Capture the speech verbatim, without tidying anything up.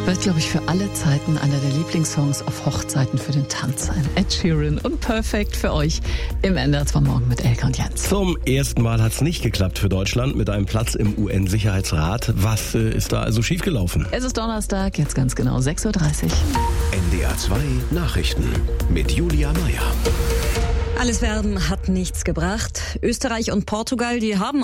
Wird, glaube ich, für alle Zeiten einer der Lieblingssongs auf Hochzeiten für den Tanz sein. Ed Sheeran und Perfect für euch im N D R zwei Morgen mit Elke und Jens. Zum ersten Mal hat es nicht geklappt für Deutschland mit einem Platz im U N-Sicherheitsrat. Was äh, ist da also schiefgelaufen? Es ist Donnerstag, jetzt ganz genau sechs Uhr dreißig. N D R zwei Nachrichten mit Julia Meyer. Alles Werben hat nichts gebracht. Österreich und Portugal, die haben